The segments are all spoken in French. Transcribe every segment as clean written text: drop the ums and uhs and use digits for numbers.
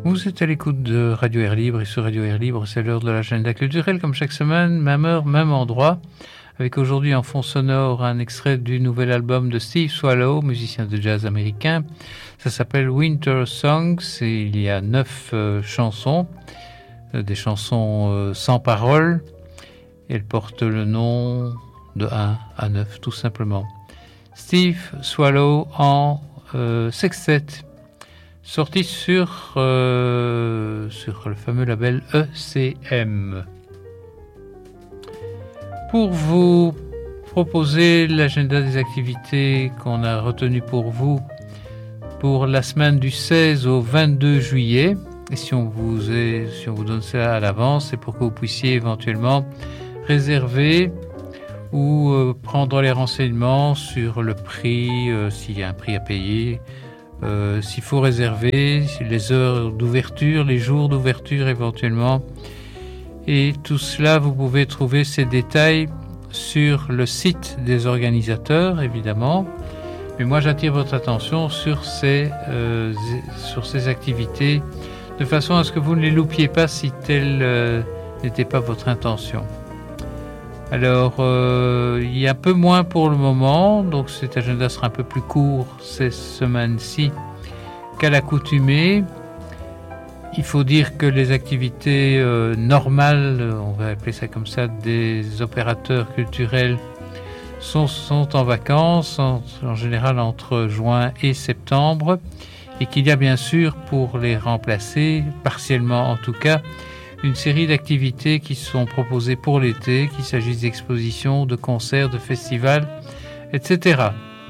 Vous êtes à l'écoute de Radio Air Libre et sur Radio Air Libre, c'est l'heure de l'agenda culturel comme chaque semaine, même heure, même endroit, avec aujourd'hui en fond sonore un extrait du nouvel album de Steve Swallow, musicien de jazz américain. Ça s'appelle Winter Songs et il y a 9 chansons, des chansons sans paroles. Elles portent le nom de 1 à 9 tout simplement. Steve Swallow en sextet, sorti sur le fameux label ECM. Pour vous proposer l'agenda des activités qu'on a retenu pour vous pour la semaine du 16 au 22 juillet, et si on vous donne ça à l'avance, c'est pour que vous puissiez éventuellement réserver ou prendre les renseignements sur le prix, s'il y a un prix à payer, s'il faut réserver, les heures d'ouverture, les jours d'ouverture éventuellement. Et tout cela, vous pouvez trouver ces détails sur le site des organisateurs, évidemment. Mais moi, j'attire votre attention sur ces activités, de façon à ce que vous ne les loupiez pas si telle n'était pas votre intention. Alors, il y a un peu moins pour le moment, donc cet agenda sera un peu plus court ces semaines-ci qu'à l'accoutumée. Il faut dire que les activités normales, on va appeler ça comme ça, des opérateurs culturels sont en vacances, en général entre juin et septembre, et qu'il y a bien sûr, pour les remplacer, partiellement en tout cas, une série d'activités qui sont proposées pour l'été, qu'il s'agisse d'expositions, de concerts, de festivals, etc.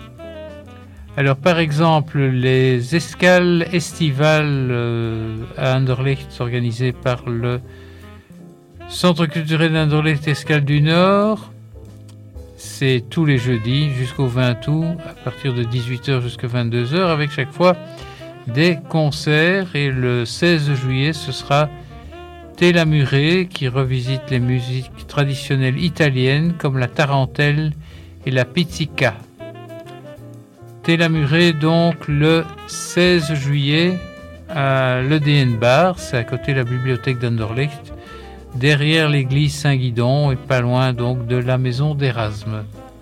Alors par exemple, les escales estivales à Anderlecht organisées par le Centre culturel d'Anderlecht Escales du Nord, c'est tous les jeudis jusqu'au 20 août, à partir de 18h jusqu'à 22h, avec chaque fois des concerts. Et le 16 juillet, ce sera Tela Muré qui revisite les musiques traditionnelles italiennes comme la tarentelle et la pizzica. Tela Muré donc le 16 juillet à l'EDN Bar, c'est à côté de la bibliothèque d'Anderlecht, derrière l'église Saint-Guidon et pas loin donc de la maison d'Erasme.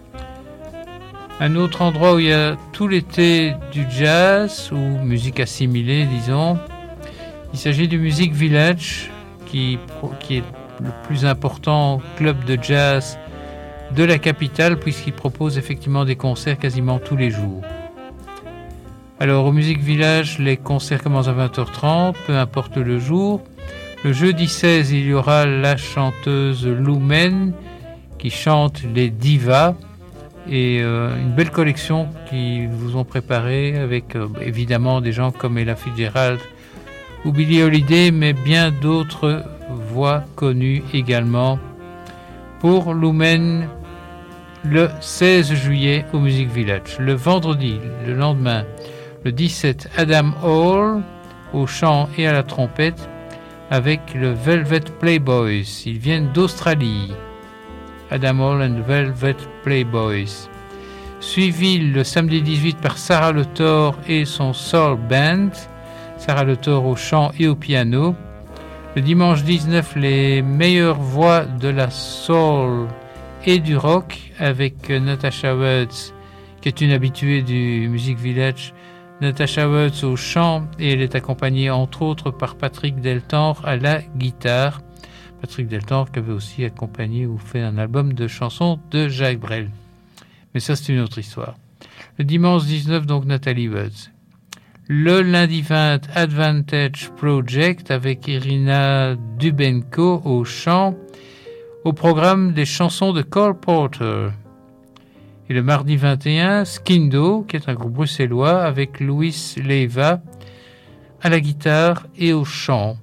Un autre endroit où il y a tout l'été du jazz ou musique assimilée, disons, il s'agit du Music Village, qui est le plus important club de jazz de la capitale, puisqu'il propose effectivement des concerts quasiment tous les jours. Alors au Music Village, les concerts commencent à 20h30, peu importe le jour. Le jeudi 16, il y aura la chanteuse Lumen qui chante les divas, et une belle collection qu'ils vous ont préparée avec évidemment des gens comme Ella Fitzgerald ou Billie Holiday, mais bien d'autres voix connues également. Pour Lumen, le 16 juillet au Music Village. Le vendredi, le lendemain, le 17, Adam Hall au chant et à la trompette avec le Velvet Playboys. Ils viennent d'Australie. Adam Hall and Velvet Playboys. Suivi le samedi 18 par Sarah Le Thor et son Soul Band. Sarah Le Thor au chant et au piano. Le dimanche 19, les meilleures voix de la soul et du rock avec Natasha Woods, qui est une habituée du Music Village. Natasha Woods au chant, et elle est accompagnée entre autres par Patrick Deltenre à la guitare. Patrick Deltenre qui avait aussi accompagné ou fait un album de chansons de Jacques Brel. Mais ça, c'est une autre histoire. Le dimanche 19, donc Nathalie Woods. Le lundi 20, Advantage Project avec Irina Dubenko au chant, au programme des chansons de Cole Porter. Et le mardi 21, Skindo, qui est un groupe bruxellois, avec Louis Leiva à la guitare et au chant.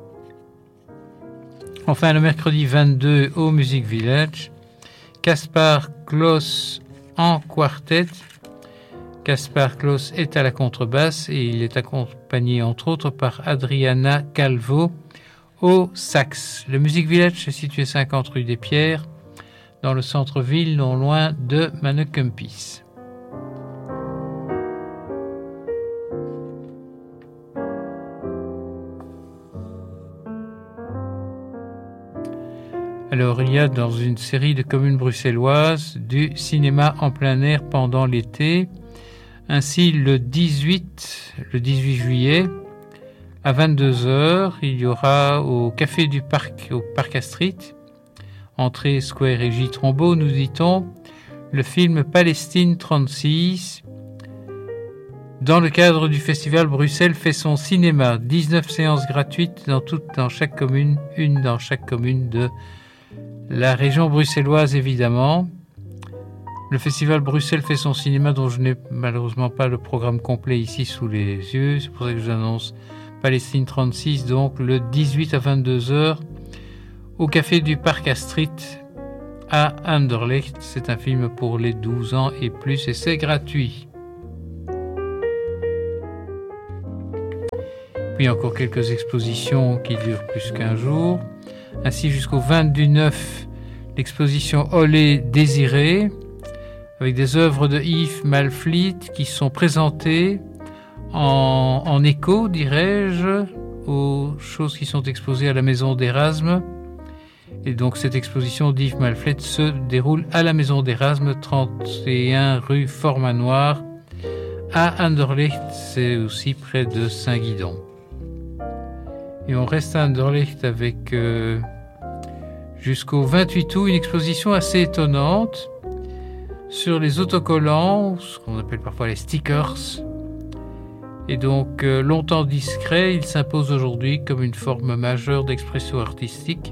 Enfin, le mercredi 22, au Music Village, Kaspar Klaus en quartet. Kaspar Klaus est à la contrebasse et il est accompagné entre autres par Adriana Calvo au sax. Le Music Village est situé 50 rue des Pierres, dans le centre-ville, non loin de Mannekempis. Alors, il y a dans une série de communes bruxelloises du cinéma en plein air pendant l'été. Ainsi, le 18 juillet, à 22h, il y aura au Café du Parc, au Parc Astrid, entrée Square et J. Trombeau, nous dit-on, le film Palestine 36, dans le cadre du festival Bruxelles fait son cinéma. 19 séances gratuites dans chaque commune, une dans chaque commune de la région bruxelloise, évidemment. Le festival Bruxelles fait son cinéma, dont je n'ai malheureusement pas le programme complet ici sous les yeux. C'est pour ça que je vous annonce Palestine 36, donc le 18 à 22h, au Café du Parc Astrid à Anderlecht. C'est un film pour les 12 ans et plus et c'est gratuit. Puis encore quelques expositions qui durent plus qu'un jour. Ainsi, jusqu'au 29, l'exposition Olé Désiré, avec des œuvres de Yves Malflit qui sont présentées en écho, dirais-je, aux choses qui sont exposées à la Maison d'Erasme. Et donc cette exposition d'Yves Malflit se déroule à la Maison d'Erasme, 31 rue Fort-Manoir, à Anderlecht, c'est aussi près de Saint-Guidon. Et on reste à Anderlecht avec jusqu'au 28 août une exposition assez étonnante sur les autocollants, ce qu'on appelle parfois les stickers. Et donc longtemps discret, il s'impose aujourd'hui comme une forme majeure d'expression artistique.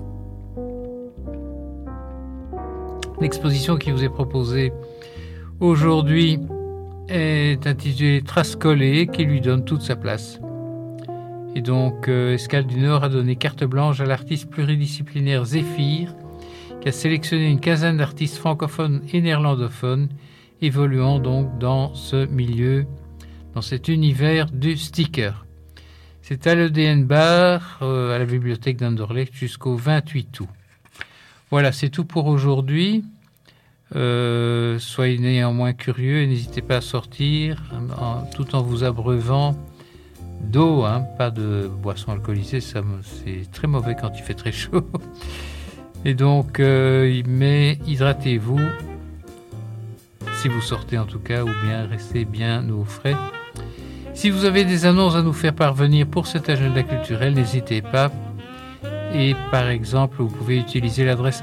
L'exposition qui vous est proposée aujourd'hui est intitulée Traces collées, qui lui donne toute sa place. Et donc, Escale du Nord a donné carte blanche à l'artiste pluridisciplinaire Zéphyr, qui a sélectionné une quinzaine d'artistes francophones et néerlandophones, évoluant donc dans ce milieu, dans cet univers du sticker. C'est à l'EDN Bar, à la bibliothèque d'Anderlecht, jusqu'au 28 août. Voilà, c'est tout pour aujourd'hui. Soyez néanmoins curieux et n'hésitez pas à sortir tout en vous abreuvant d'eau, pas de boissons alcoolisées, ça c'est très mauvais quand il fait très chaud. Et donc, mais hydratez-vous, si vous sortez en tout cas, ou bien restez bien au frais. Si vous avez des annonces à nous faire parvenir pour cet agenda culturel, n'hésitez pas. Et par exemple, vous pouvez utiliser l'adresse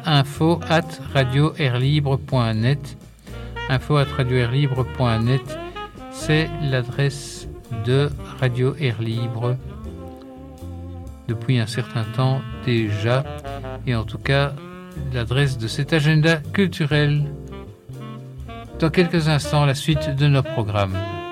info@radioairlibre.net. info@radioairlibre.net, c'est l'adresse de Radio Air Libre depuis un certain temps déjà, et en tout cas l'adresse de cet agenda culturel. Dans quelques instants, la suite de nos programmes.